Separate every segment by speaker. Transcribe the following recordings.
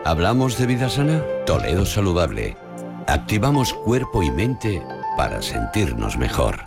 Speaker 1: ¿Hablamos de vida sana? Toledo Saludable. Activamos cuerpo y mente para sentirnos mejor.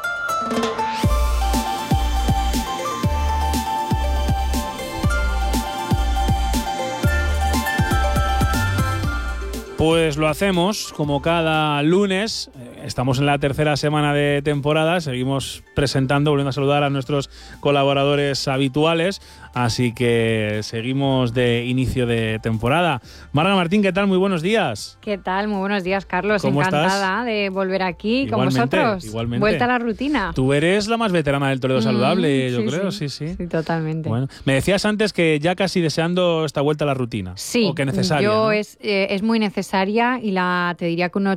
Speaker 2: Pues lo hacemos como cada lunes. Estamos en la tercera semana de temporada. Seguimos presentando, volviendo a saludar a nuestros colaboradores habituales. Así que seguimos de inicio de temporada. Marga Martín, ¿qué tal? Muy buenos días.
Speaker 3: ¿Qué tal? Muy buenos días, Carlos.
Speaker 2: ¿Cómo
Speaker 3: Encantada
Speaker 2: estás?
Speaker 3: de volver aquí
Speaker 2: Igualmente,
Speaker 3: con vosotros.
Speaker 2: igualmente.
Speaker 3: Vuelta a la rutina.
Speaker 2: Tú eres la más veterana del Toledo Saludable, yo
Speaker 3: sí,
Speaker 2: creo.
Speaker 3: Sí,
Speaker 2: Sí.
Speaker 3: Sí, totalmente.
Speaker 2: Bueno, me decías antes que ya casi deseando esta vuelta a la rutina.
Speaker 3: Sí,
Speaker 2: o que necesaria,
Speaker 3: yo
Speaker 2: ¿no?
Speaker 3: es muy necesaria y te diría que un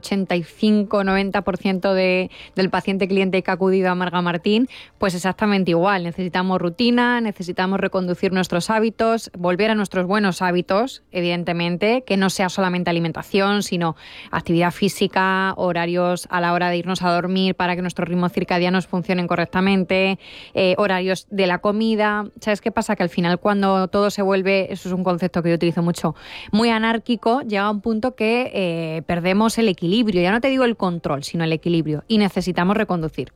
Speaker 3: 85-90% del paciente cliente que ha acudido a Marga Martín, pues exactamente igual. Necesitamos rutina, necesitamos reconducir nuestros hábitos, volver a nuestros buenos hábitos, evidentemente, que no sea solamente alimentación, sino actividad física, horarios a la hora de irnos a dormir para que nuestros ritmos circadianos funcionen correctamente, horarios de la comida. ¿Sabes qué pasa? Que al final cuando todo se vuelve, eso es un concepto que yo utilizo mucho, muy anárquico, llega a un punto que perdemos el equilibrio. Ya no te digo el control, sino el equilibrio. Y necesitamos reconducir.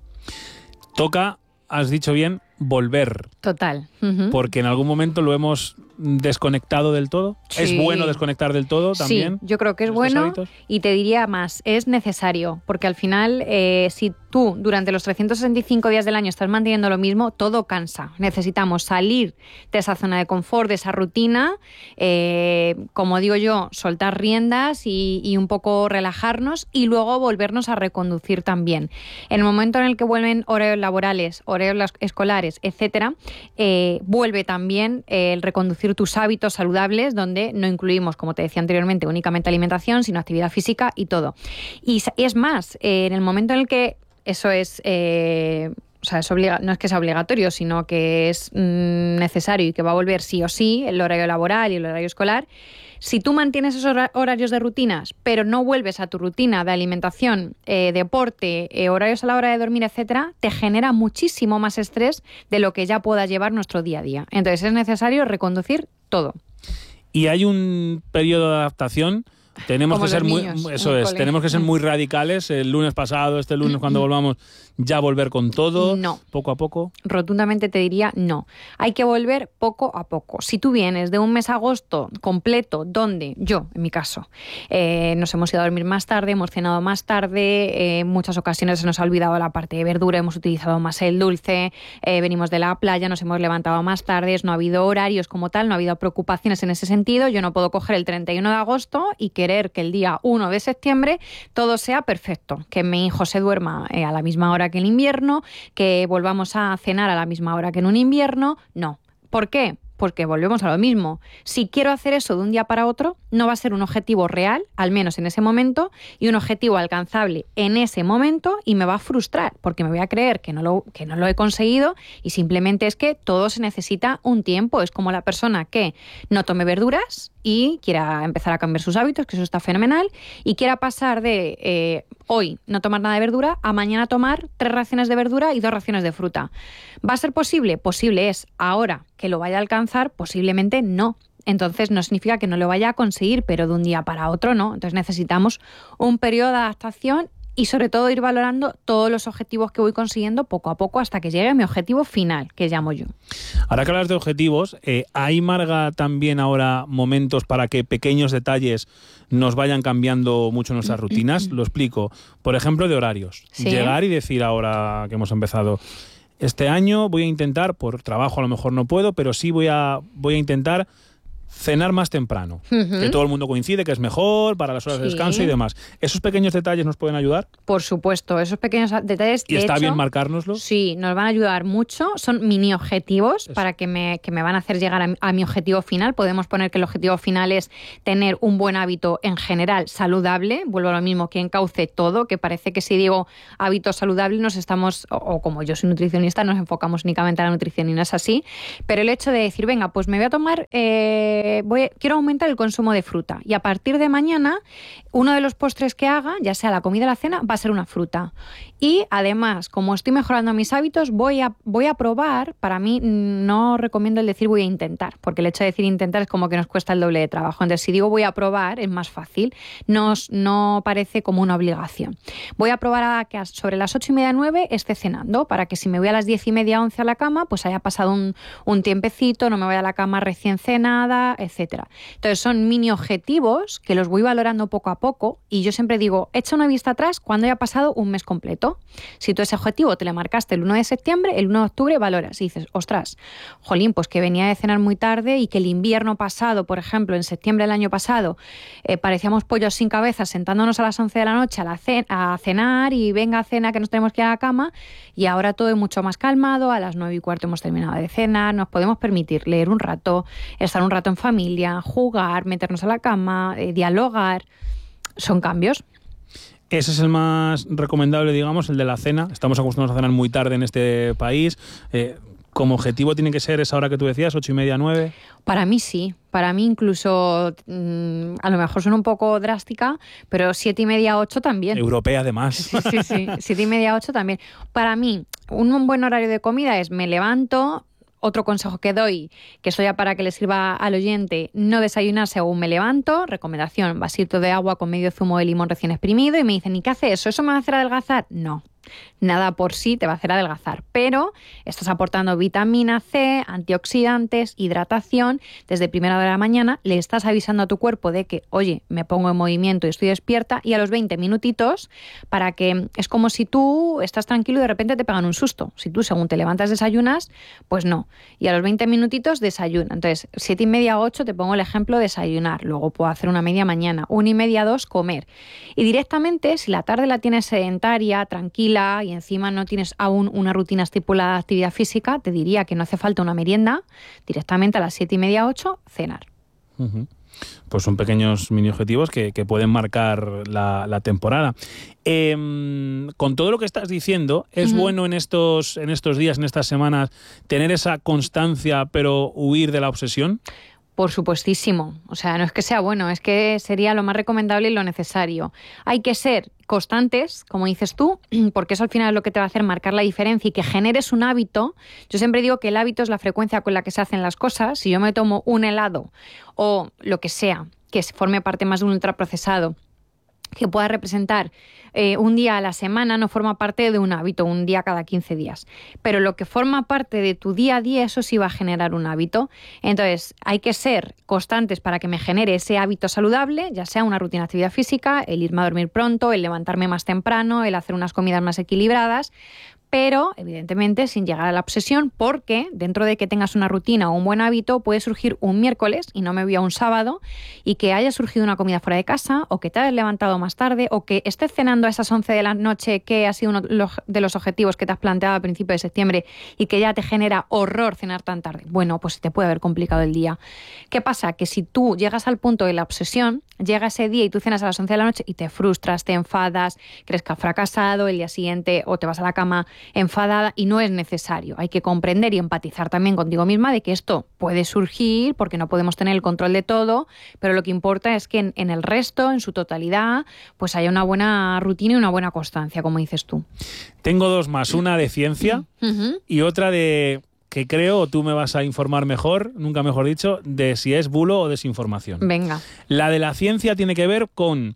Speaker 2: Toca, has dicho bien, volver.
Speaker 3: Total.
Speaker 2: Porque en algún momento lo hemos desconectado del todo.
Speaker 3: Sí.
Speaker 2: ¿Es bueno desconectar del todo también?
Speaker 3: Sí, yo creo que es bueno
Speaker 2: hábitos?
Speaker 3: Y te diría más, es necesario, porque al final si tú durante los 365 días del año estás manteniendo lo mismo, todo cansa. Necesitamos salir de esa zona de confort, de esa rutina, como digo yo, soltar riendas y un poco relajarnos y luego volvernos a reconducir también. En el momento en el que vuelven horarios laborales, horarios escolares, etcétera, vuelve también el reconducir tus hábitos saludables, donde no incluimos, como te decía anteriormente, únicamente alimentación, sino actividad física y todo. Y es más, en el momento en el que eso es... O sea, no es que sea obligatorio, sino que es necesario y que va a volver sí o sí, el horario laboral y el horario escolar. Si tú mantienes esos horarios de rutinas, pero no vuelves a tu rutina de alimentación, deporte, horarios a la hora de dormir, etcétera, te genera muchísimo más estrés de lo que ya pueda llevar nuestro día a día. Entonces es necesario reconducir todo.
Speaker 2: Y hay un periodo de adaptación. Tenemos
Speaker 3: Como
Speaker 2: que ser
Speaker 3: los niños,
Speaker 2: tenemos que ser muy radicales. El lunes pasado, este lunes cuando volvamos, ya volver con todo,
Speaker 3: No.
Speaker 2: poco a poco.
Speaker 3: Rotundamente te diría no. Hay que volver poco a poco. Si tú vienes de un mes de agosto completo, donde yo, en mi caso, nos hemos ido a dormir más tarde, hemos cenado más tarde, en muchas ocasiones se nos ha olvidado la parte de verdura, hemos utilizado más el dulce, venimos de la playa, nos hemos levantado más tarde, no ha habido horarios como tal, no ha habido preocupaciones en ese sentido. Yo no puedo coger el 31 de agosto y querer que el día 1 de septiembre todo sea perfecto, que mi hijo se duerma a la misma hora que en invierno, que volvamos a cenar a la misma hora que en un invierno. No. ¿Por qué? Porque volvemos a lo mismo. Si quiero hacer eso de un día para otro, no va a ser un objetivo real, al menos en ese momento, y un objetivo alcanzable en ese momento, y me va a frustrar, porque me voy a creer que no lo he conseguido, y simplemente es que todo se necesita un tiempo. Es como la persona que no tome verduras y quiera empezar a cambiar sus hábitos, que eso está fenomenal, y quiera pasar de hoy no tomar nada de verdura a mañana tomar 3 raciones de verdura y 2 raciones de fruta. ¿Va a ser posible? Posible es. Ahora que lo vaya a alcanzar, posiblemente no. Entonces no significa que no lo vaya a conseguir, pero de un día para otro no. Entonces necesitamos un periodo de adaptación y sobre todo ir valorando todos los objetivos que voy consiguiendo poco a poco hasta que llegue a mi objetivo final, que llamo yo.
Speaker 2: Ahora que hablas de objetivos, ¿hay, Marga, también ahora momentos para que pequeños detalles nos vayan cambiando mucho nuestras rutinas? Lo explico. Por ejemplo, de horarios.
Speaker 3: ¿Sí?
Speaker 2: Llegar y decir ahora que hemos empezado, este año voy a intentar, por trabajo a lo mejor no puedo, pero sí voy a intentar cenar más temprano, que todo el mundo coincide que es mejor para las horas de descanso y demás. ¿Esos pequeños detalles nos pueden ayudar?
Speaker 3: Por supuesto, esos pequeños detalles.
Speaker 2: ¿Y está bien marcárnoslos?
Speaker 3: Sí, nos van a ayudar mucho. Son mini objetivos para que me van a hacer llegar a mi objetivo final. Podemos poner que el objetivo final es tener un buen hábito en general saludable. Vuelvo a lo mismo, que encauce todo, que parece que si digo hábitos saludables nos estamos, o como yo soy nutricionista, nos enfocamos únicamente a la nutrición y no es así. Pero el hecho de decir, venga, pues me voy a tomar quiero aumentar el consumo de fruta y a partir de mañana uno de los postres que haga, ya sea la comida o la cena, va a ser una fruta. Y además, como estoy mejorando mis hábitos, voy a probar. Para mí no recomiendo el decir voy a intentar, porque el hecho de decir intentar es como que nos cuesta el doble de trabajo. Entonces, si digo voy a probar, es más fácil, no parece como una obligación. Voy a probar a que sobre las 8:30, 9 esté cenando, para que si me voy a las 10:30, 11 a la cama, pues haya pasado un tiempecito, no me vaya a la cama recién cenada, etcétera. Entonces, son mini objetivos que los voy valorando poco a poco y yo siempre digo, echa una vista atrás cuando haya pasado un mes completo. Si tú ese objetivo te lo marcaste el 1 de septiembre, el 1 de octubre valoras y dices, ostras, jolín, pues que venía de cenar muy tarde y que el invierno pasado, por ejemplo, en septiembre del año pasado, parecíamos pollos sin cabeza sentándonos a las 11 de la noche a cenar y venga a cena que nos tenemos que ir a la cama y ahora todo es mucho más calmado, a las 9:15 hemos terminado de cenar, nos podemos permitir leer un rato, estar un rato en familia, jugar, meternos a la cama, dialogar. Son cambios.
Speaker 2: Ese es el más recomendable, digamos, el de la cena. Estamos acostumbrados a cenar muy tarde en este país. Como objetivo tiene que ser esa hora que tú decías, 8:30, 9.
Speaker 3: Para mí sí. Para mí incluso, a lo mejor suena un poco drástica, pero 7:30, 8 también.
Speaker 2: Europea además.
Speaker 3: Sí. 7:30, 8 también. Para mí, un buen horario de comida es me levanto. Otro consejo que doy, que esto ya para que le sirva al oyente, no desayunar según me levanto. Recomendación, vasito de agua con medio zumo de limón recién exprimido. Y me dicen, ¿y qué hace eso? ¿Eso me va a hacer adelgazar? No. Nada por sí te va a hacer adelgazar, pero estás aportando vitamina C, antioxidantes, hidratación. Desde primera hora de la mañana le estás avisando a tu cuerpo de que, oye, me pongo en movimiento y estoy despierta, y a los 20 minutitos, para que es como si tú estás tranquilo y de repente te pegan un susto. Si tú según te levantas desayunas, pues no. Y a los 20 minutitos desayuna. Entonces, 7:30, 8 te pongo el ejemplo de desayunar. Luego puedo hacer una media mañana, 1:30, 2 comer. Y directamente, si la tarde la tienes sedentaria, tranquila, y encima no tienes aún una rutina estipulada de actividad física, te diría que no hace falta una merienda, directamente a las 7:30, 8, cenar.
Speaker 2: Uh-huh. Pues son pequeños mini objetivos que pueden marcar la temporada. Con todo lo que estás diciendo, ¿es bueno en estos días, en estas semanas, tener esa constancia pero huir de la obsesión?
Speaker 3: Por supuestísimo. O sea, no es que sea bueno, es que sería lo más recomendable y lo necesario. Hay que ser constantes, como dices tú, porque eso al final es lo que te va a hacer marcar la diferencia y que generes un hábito. Yo siempre digo que el hábito es la frecuencia con la que se hacen las cosas. Si yo me tomo un helado o lo que sea, que forme parte más de un ultraprocesado, que pueda representar un día a la semana, no forma parte de un hábito, un día cada 15 días. Pero lo que forma parte de tu día a día, eso sí va a generar un hábito. Entonces, hay que ser constantes para que me genere ese hábito saludable, ya sea una rutina de actividad física, el irme a dormir pronto, el levantarme más temprano, el hacer unas comidas más equilibradas, pero evidentemente sin llegar a la obsesión, porque dentro de que tengas una rutina o un buen hábito puede surgir un miércoles y no me voy a un sábado y que haya surgido una comida fuera de casa o que te hayas levantado más tarde o que estés cenando a esas 11 de la noche, que ha sido uno de los objetivos que te has planteado a principios de septiembre y que ya te genera horror cenar tan tarde. Bueno, pues te puede haber complicado el día. ¿Qué pasa? Que si tú llegas al punto de la obsesión, llega ese día y tú cenas a las 11 de la noche y te frustras, te enfadas, crees que has fracasado, el día siguiente o te vas a la cama enfadada, y no es necesario. Hay que comprender y empatizar también contigo misma de que esto puede surgir porque no podemos tener el control de todo, pero lo que importa es que en el resto, en su totalidad, pues haya una buena rutina y una buena constancia, como dices tú.
Speaker 2: Tengo dos más, una de ciencia y otra de, que creo, tú me vas a informar mejor, nunca mejor dicho, de si es bulo o desinformación.
Speaker 3: Venga.
Speaker 2: La de la ciencia tiene que ver con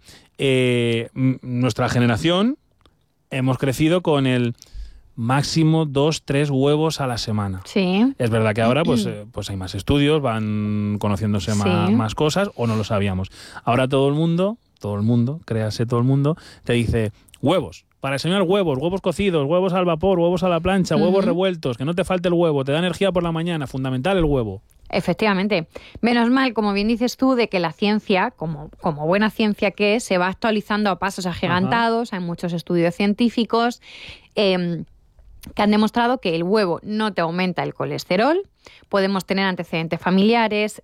Speaker 2: nuestra generación. Hemos crecido con el máximo 2-3 huevos a la semana.
Speaker 3: Sí.
Speaker 2: Es verdad que ahora pues hay más estudios, van conociéndose más cosas, o no lo sabíamos. Ahora todo el mundo, créase todo el mundo, te dice huevos. Para desayunar huevos cocidos, huevos al vapor, huevos a la plancha, huevos revueltos, que no te falte el huevo, te da energía por la mañana, fundamental el huevo.
Speaker 3: Efectivamente. Menos mal, como bien dices tú, de que la ciencia, como buena ciencia que es, se va actualizando a pasos agigantados. Hay muchos estudios científicos que han demostrado que el huevo no te aumenta el colesterol, podemos tener antecedentes familiares,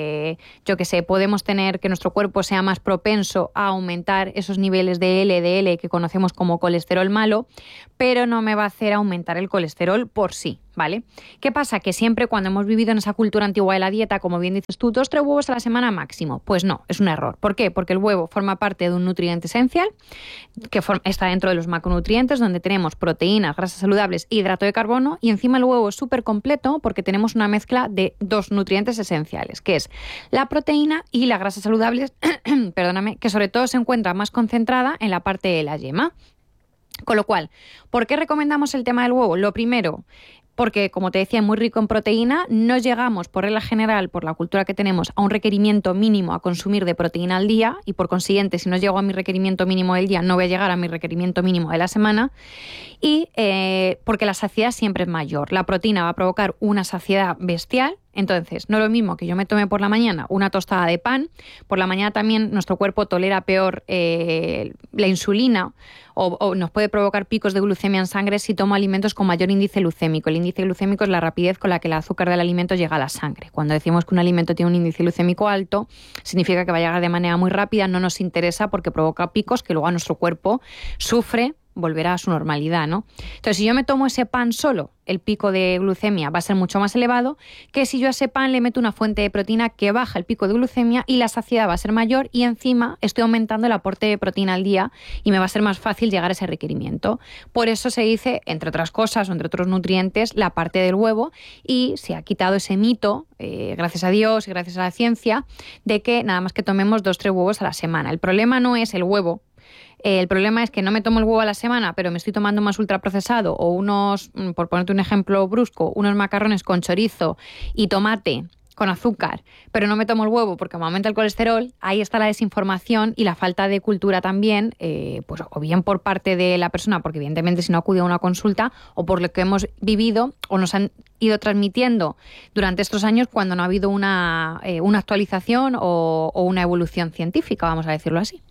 Speaker 3: yo qué sé, podemos tener que nuestro cuerpo sea más propenso a aumentar esos niveles de LDL que conocemos como colesterol malo, pero no me va a hacer aumentar el colesterol por sí, ¿vale? ¿Qué pasa? Que siempre cuando hemos vivido en esa cultura antigua de la dieta, como bien dices tú, 2-3 huevos a la semana máximo. Pues no, es un error. ¿Por qué? Porque el huevo forma parte de un nutriente esencial que está dentro de los macronutrientes, donde tenemos proteínas, grasas saludables e hidrato de carbono, y encima el huevo es súper completo porque tenemos una mezcla de 2 nutrientes esenciales, que es la proteína y las grasas saludables, perdóname, que sobre todo se encuentra más concentrada en la parte de la yema. Con lo cual, ¿por qué recomendamos el tema del huevo? Lo primero, porque, como te decía, es muy rico en proteína, no llegamos, por regla general, por la cultura que tenemos, a un requerimiento mínimo a consumir de proteína al día, y por consiguiente, si no llego a mi requerimiento mínimo del día, no voy a llegar a mi requerimiento mínimo de la semana, y porque la saciedad siempre es mayor. La proteína va a provocar una saciedad bestial. Entonces, no es lo mismo que yo me tome por la mañana una tostada de pan. Por la mañana también nuestro cuerpo tolera peor la insulina o nos puede provocar picos de glucemia en sangre si tomo alimentos con mayor índice glucémico. El índice glucémico es la rapidez con la que el azúcar del alimento llega a la sangre. Cuando decimos que un alimento tiene un índice glucémico alto, significa que va a llegar de manera muy rápida, no nos interesa porque provoca picos que luego a nuestro cuerpo sufre, volverá a su normalidad, ¿no? Entonces, si yo me tomo ese pan solo, el pico de glucemia va a ser mucho más elevado que si yo a ese pan le meto una fuente de proteína que baja el pico de glucemia y la saciedad va a ser mayor, y encima estoy aumentando el aporte de proteína al día y me va a ser más fácil llegar a ese requerimiento. Por eso se dice, entre otras cosas o entre otros nutrientes, la parte del huevo, y se ha quitado ese mito, gracias a Dios y gracias a la ciencia, de que nada más que tomemos 2-3 huevos a la semana. El problema no es el huevo. El problema es que no me tomo el huevo a la semana, pero me estoy tomando más ultraprocesado o unos, por ponerte un ejemplo brusco, unos macarrones con chorizo y tomate con azúcar, pero no me tomo el huevo porque me aumenta el colesterol. Ahí está la desinformación y la falta de cultura también, pues o bien por parte de la persona, porque evidentemente si no acude a una consulta, o por lo que hemos vivido o nos han ido transmitiendo durante estos años cuando no ha habido una actualización o una evolución científica, vamos a decirlo así.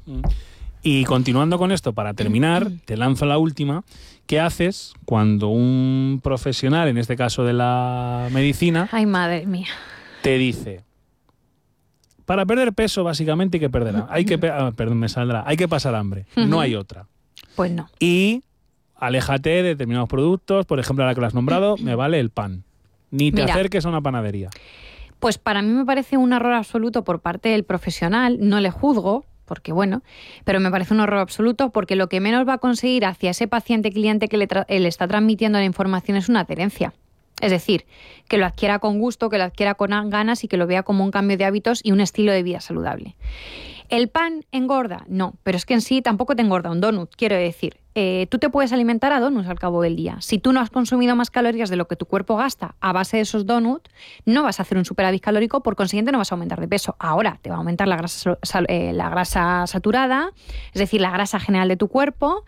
Speaker 2: Y continuando con esto, para terminar, te lanzo la última. ¿Qué haces cuando un profesional, en este caso de la medicina,
Speaker 3: ay, madre mía,
Speaker 2: te dice, para perder peso básicamente hay que perder, hay que pasar hambre, no hay otra?
Speaker 3: Pues no.
Speaker 2: Y aléjate de determinados productos, por ejemplo, ahora que lo has nombrado, me vale el pan. Ni te acerques a una panadería.
Speaker 3: Pues para mí me parece un error absoluto por parte del profesional, no le juzgo, porque bueno, pero me parece un error absoluto porque lo que menos va a conseguir hacia ese paciente cliente que le está transmitiendo la información es una adherencia. Es decir, que lo adquiera con gusto, que lo adquiera con ganas y que lo vea como un cambio de hábitos y un estilo de vida saludable. ¿El pan engorda? No, pero es que en sí tampoco te engorda un donut, quiero decir. Tú te puedes alimentar a donuts al cabo del día. Si tú no has consumido más calorías de lo que tu cuerpo gasta a base de esos donuts, no vas a hacer un superávit calórico, por consiguiente no vas a aumentar de peso. Ahora te va a aumentar la grasa saturada, es decir, la grasa general de tu cuerpo,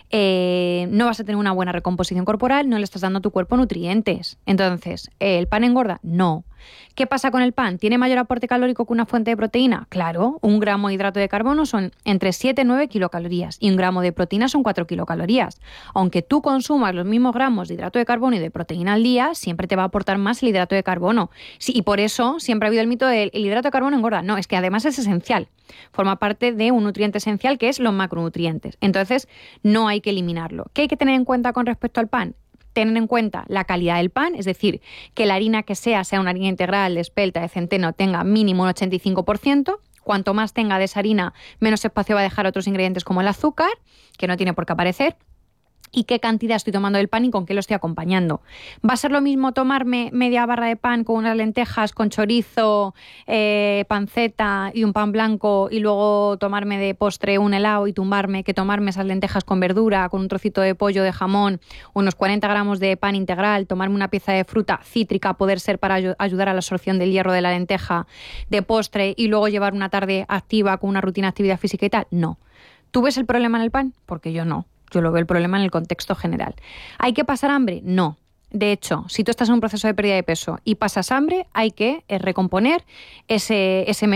Speaker 3: no vas a tener una buena recomposición corporal, no le estás dando a tu cuerpo nutrientes. Entonces, ¿el pan engorda? No. ¿Qué pasa con el pan? ¿Tiene mayor aporte calórico que una fuente de proteína? Claro, 1 gramo de hidrato de carbono son entre 7 y 9 kilocalorías y 1 gramo de proteína son 4 kilocalorías. Aunque tú consumas los mismos gramos de hidrato de carbono y de proteína al día, siempre te va a aportar más el hidrato de carbono. Sí, y por eso siempre ha habido el mito del hidrato de carbono engorda. No, es que además es esencial. Forma parte de un nutriente esencial que es los macronutrientes. Entonces, no hay que eliminarlo. ¿Qué hay que tener en cuenta con respecto al pan? Tener en cuenta la calidad del pan, es decir, que la harina que sea una harina integral, de espelta, de centeno, tenga mínimo un 85%. Cuanto más tenga de esa harina, menos espacio va a dejar otros ingredientes como el azúcar, que no tiene por qué aparecer. Y qué cantidad estoy tomando del pan y con qué lo estoy acompañando. ¿Va a ser lo mismo tomarme media barra de pan con unas lentejas, con chorizo, panceta y un pan blanco y luego tomarme de postre un helado y tumbarme, que tomarme esas lentejas con verdura, con un trocito de pollo, de jamón, unos 40 gramos de pan integral, tomarme una pieza de fruta cítrica, poder ser para ayudar a la absorción del hierro de la lenteja de postre y luego llevar una tarde activa con una rutina de actividad física y tal? No. ¿Tú ves el problema en el pan? Porque yo no. Yo lo veo el problema en el contexto general. ¿Hay que pasar hambre? No. De hecho, si tú estás en un proceso de pérdida de peso y pasas hambre, hay que recomponer ese menú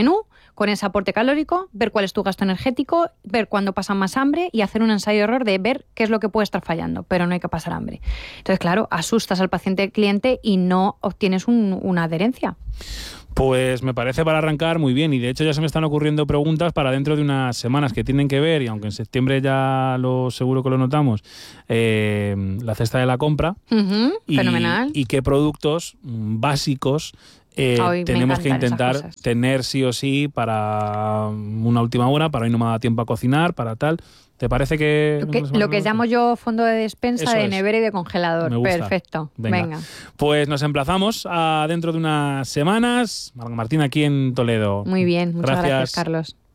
Speaker 3: con ese aporte calórico, ver cuál es tu gasto energético, ver cuándo pasan más hambre y hacer un ensayo-error de ver qué es lo que puede estar fallando, pero no hay que pasar hambre. Entonces, claro, asustas al paciente cliente y no obtienes una adherencia.
Speaker 2: Pues me parece para arrancar muy bien, y de hecho ya se me están ocurriendo preguntas para dentro de unas semanas que tienen que ver, y aunque en septiembre ya seguro que lo notamos, la cesta de la compra.
Speaker 3: Fenomenal.
Speaker 2: Y qué productos básicos tenemos que intentar tener sí o sí para una última hora, para hoy no me da tiempo a cocinar, para tal. ¿Te parece que...?
Speaker 3: Lo que llamo yo fondo de despensa,
Speaker 2: eso
Speaker 3: de
Speaker 2: es.
Speaker 3: nevera y de congelador.
Speaker 2: Me gusta.
Speaker 3: Perfecto. Venga.
Speaker 2: Pues nos emplazamos a dentro de unas semanas. Martina aquí en Toledo.
Speaker 3: Muy bien, muchas gracias, Carlos.